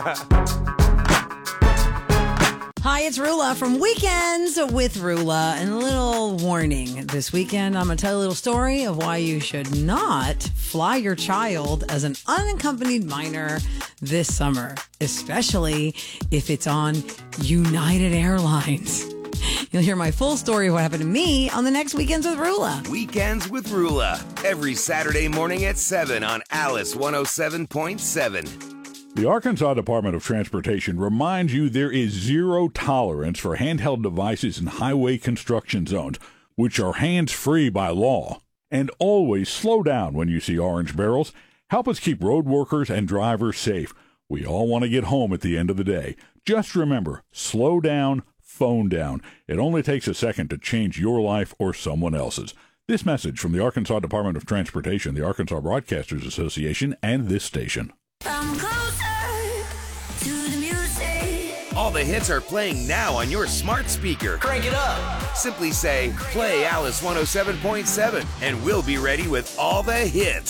Hi, it's Rula from Weekends with Rula. And a little warning this weekend, I'm going to tell you a little story of why you should not fly your child as an unaccompanied minor this summer, especially if it's on United Airlines. You'll hear my full story of what happened to me on the next Weekends with Rula. Weekends with Rula, every Saturday morning at 7 on Alice 107.7. The Arkansas Department of Transportation reminds you there is zero tolerance for handheld devices in highway construction zones, which are hands-free by law. And always slow down when you see orange barrels. Help us keep road workers and drivers safe. We all want to get home at the end of the day. Just remember, slow down, phone down. It only takes a second to change your life or someone else's. This message from the Arkansas Department of Transportation, the Arkansas Broadcasters Association, and this station. I'm closer to the music. All the hits are playing now on your smart speaker. Crank it up. Simply say, play Alice 107.7, and we'll be ready with all the hits.